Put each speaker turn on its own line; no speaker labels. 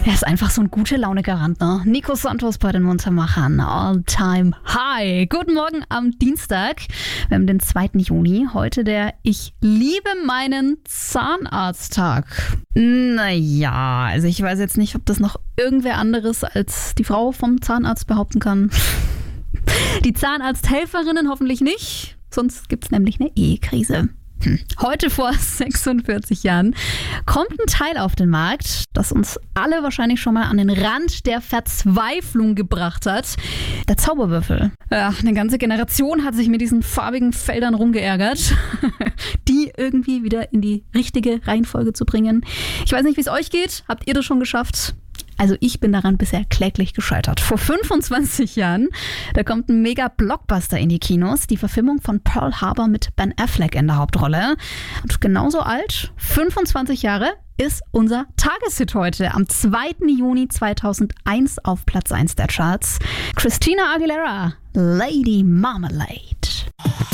Er ist einfach so ein gute Laune-Garant, ne? Nico Santos bei den Muntermachern. All time high. Guten Morgen am Dienstag. Wir haben den 2. Juni. Heute der Ich liebe meinen Zahnarzt-Tag. Naja, also ich weiß jetzt nicht, ob das noch irgendwer anderes als die Frau vom Zahnarzt behaupten kann. Die Zahnarzthelferinnen hoffentlich nicht. Sonst gibt's nämlich eine Ehekrise. Heute vor 46 Jahren kommt ein Teil auf den Markt, das uns alle wahrscheinlich schon mal an den Rand der Verzweiflung gebracht hat. Der Zauberwürfel. Ja, eine ganze Generation hat sich mit diesen farbigen Feldern rumgeärgert, die irgendwie wieder in die richtige Reihenfolge zu bringen. Ich weiß nicht, wie es euch geht. Habt ihr das schon geschafft? Also ich bin daran bisher kläglich gescheitert. Vor 25 Jahren, da kommt ein Mega-Blockbuster in die Kinos. Die Verfilmung von Pearl Harbor mit Ben Affleck in der Hauptrolle. Und genauso alt, 25 Jahre, ist unser Tageshit heute. Am 2. Juni 2001 auf Platz 1 der Charts. Christina Aguilera, Lady Marmalade.